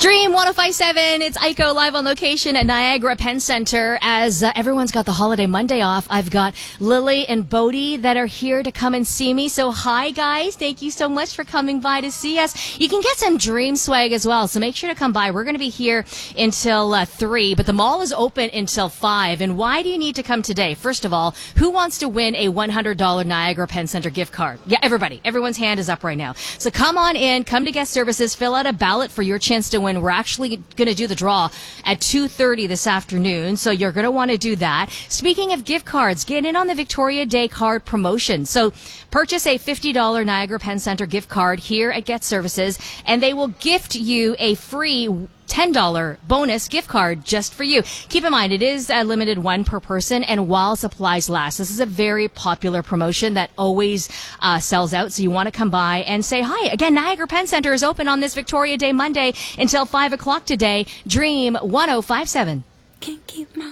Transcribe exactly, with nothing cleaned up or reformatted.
Dream one oh five point seven, it's Aiko live on location at Niagara Penn Center. As uh, everyone's got the holiday Monday off, I've got Lily and Bodie that are here to come and see me. So hi guys, thank you so much for coming by to see us. You can get some Dream swag as well, so make sure to come by. We're going to be here until uh, three, but the mall is open until five. And why do you need to come today? First of all, who wants to win a one hundred dollars Niagara Penn Center gift card? Yeah, everybody. Everyone's hand is up right now. So come on in, come to guest services, fill out a ballot for your chance to win. We're actually going to do the draw at two thirty this afternoon, so you're going to want to do that. Speaking of gift cards, get in on the Victoria Day card promotion. So purchase a fifty dollars Niagara Penn Center gift card here at Get Services, and they will gift you a free ten dollars bonus gift card just for you. Keep in mind, it is a limited one per person, and while supplies last. This is a very popular promotion that always uh, sells out, so you want to come by and say hi. Again, Niagara Penn Center is open on this Victoria Day Monday until five o'clock today. Dream one oh five point seven. Can't keep my